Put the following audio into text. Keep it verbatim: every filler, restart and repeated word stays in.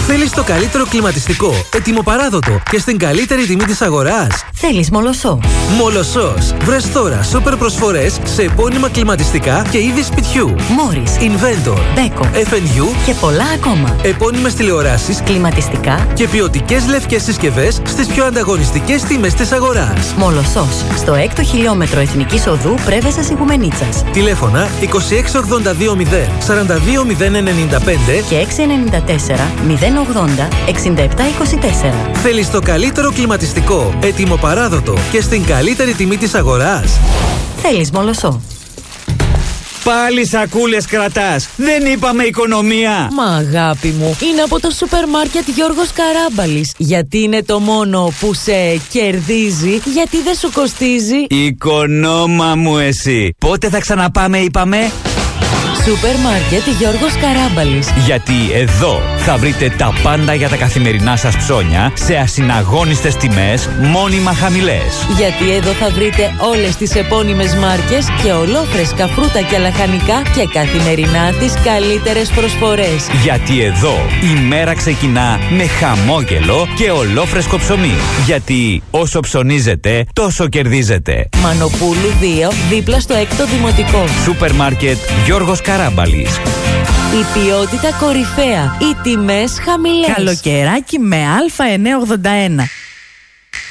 Θέλεις το καλύτερο κλιματιστικό, ετοιμοπαράδοτο και στην καλύτερη τιμή της αγοράς? Θέλεις Μολοσσό. Μολοσσός. Βρες τώρα σούπερ προσφορές σε επώνυμα κλιματιστικά και είδη σπιτιού. Μόρις, Inventor, Beko, εφ εν γιου και πολλά ακόμα. Επώνυμες τηλεοράσεις, Κλιματιστικά και ποιοτικές λευκές συσκευές στις πιο ανταγωνιστικές τιμές της αγοράς. Μολοσσός. Στο έκτο χιλιόμετρο Εθνικής Οδού Πρέβεζας Ιγουμενίτσας. Τηλέφωνα είκοσι έξι ογδόντα δύο μηδέν σαράντα δύο μηδέν ενενήντα πέντε Και έξι εννιά τέσσερα μηδέν ογδόντα εξήντα επτά είκοσι τέσσερα. Θέλεις το καλύτερο κλιματιστικό, ετοιμοπαράδοτο και στην καλύτερη τιμή της αγοράς? Θέλεις Μολοσσό. Πάλι σακούλες κρατάς. Δεν είπαμε οικονομία. Μα αγάπη μου, είναι από το σούπερ μάρκετ Γιώργος Καράμπαλης. Γιατί είναι το μόνο που σε κερδίζει, γιατί δεν σου κοστίζει. Οικονόμα μου εσύ. Πότε θα ξαναπάμε είπαμε? Σούπερ μάρκετ Γιώργος Καράμπαλης. Γιατί εδώ θα βρείτε τα πάντα για τα καθημερινά σας ψώνια σε ασυναγώνιστες τιμές, μόνιμα χαμηλές. Γιατί εδώ θα βρείτε όλες τις επώνυμες μάρκες και ολόφρεσκα φρούτα και λαχανικά και καθημερινά τις καλύτερες προσφορές. Γιατί εδώ η μέρα ξεκινά με χαμόγελο και ολόφρεσκο ψωμί. Γιατί όσο ψωνίζετε, τόσο κερδίζετε. Μανοπούλου δύο, δίπλα στο έκτο δημοτικό. Σούπερ μάρκετ Γιώργος Καράμπαλης. Η ποιότητα κορυφαία, οι τιμές χαμηλές. Καλοκαιράκι με Α εννιακόσια ογδόντα ένα.